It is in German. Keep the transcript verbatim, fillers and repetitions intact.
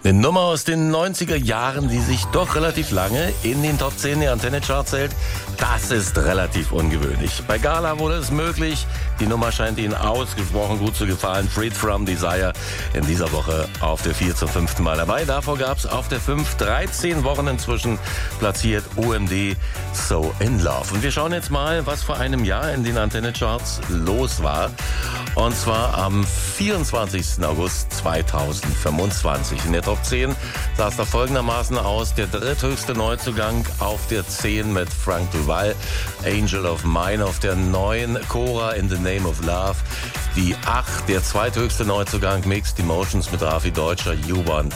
Eine Nummer aus den neunziger Jahren, die sich doch relativ lange in den Top zehn der Antenne-Charts hält, das ist relativ ungewöhnlich. Bei Gala wurde es möglich. Die Nummer scheint Ihnen ausgesprochen gut zu gefallen. Freed from Desire in dieser Woche auf der vier zum fünften Mal dabei. Davor gab es auf der fünf dreizehn Wochen inzwischen platziert O M D So in Love. Und wir schauen jetzt mal, was vor einem Jahr in den Antenne-Charts los war. Und zwar am vierundzwanzigsten August zweitausendfünfundzwanzig. In der Top zehn sah es da folgendermaßen aus. Der dritthöchste Neuzugang auf der zehn mit Frank Duval, Angel of Mine. Auf der neun Cora in the Name of Love. Die acht, der zweithöchste Neuzugang, Mixed Emotions mit Raffi Deutscher, You Want